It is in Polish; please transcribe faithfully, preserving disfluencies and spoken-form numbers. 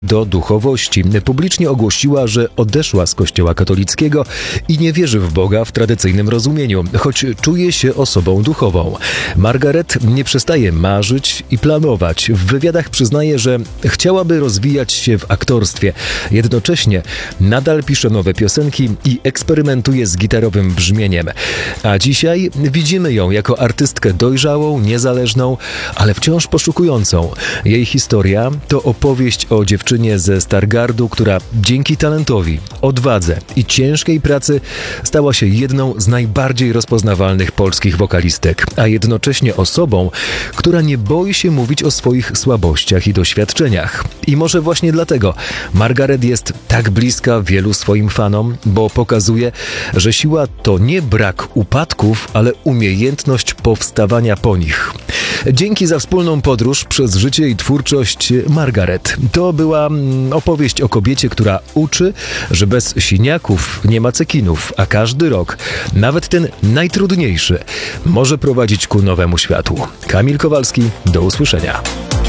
do duchowości. Publicznie ogłosiła, że odeszła z Kościoła katolickiego i nie wierzy w Boga w tradycyjnym rozumieniu, choć czuje się osobą duchową. Margaret nie przestaje marzyć i planować. W wywiadach przyznaje, że chciałaby rozwijać się w aktorstwie. Jednocześnie nadal pisze nowe piosenki i eksperymentuje z gitarowym brzmieniem. A dzisiaj widzimy ją jako artystkę dojrzałą, niezależną, ale wciąż poszukującą. Jej historia to opowieść o dziewczynie ze Stargardu, która dzięki talentowi, odwadze i ciężkiej pracy stała się jedną z najbardziej rozpoznawalnych polskich wokalistek, a jednocześnie osobą, która nie boi się mówić o swoich słabościach i doświadczeniach. I może właśnie dlatego Margaret jest tak bliska wielu swoim fanom, bo pokazuje, że siła to nie brak upadków, ale umiejętność powstawania po nich. Dzięki za wspólną podróż przez życie i twórczość Margaret. To była opowieść o kobiecie, która uczy, że bez siniaków nie ma cekinów, a każdy rok, nawet ten najtrudniejszy, może prowadzić ku nowemu światu. Kamil Kowalski, do usłyszenia.